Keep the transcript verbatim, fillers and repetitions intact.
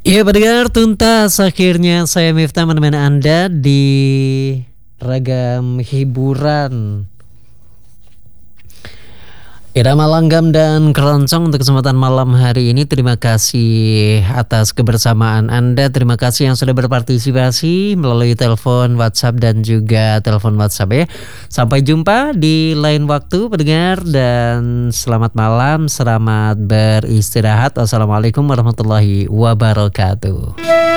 Ya pendengar, tuntas akhirnya saya Miftah menemani Anda di ragam hiburan Irama Langgam dan Keroncong untuk kesempatan malam hari ini. Terima kasih atas kebersamaan Anda. Terima kasih yang sudah berpartisipasi melalui telepon, WhatsApp dan juga telepon WhatsApp ya. Sampai jumpa di lain waktu pendengar, dan selamat malam, selamat beristirahat. Wassalamualaikum warahmatullahi wabarakatuh.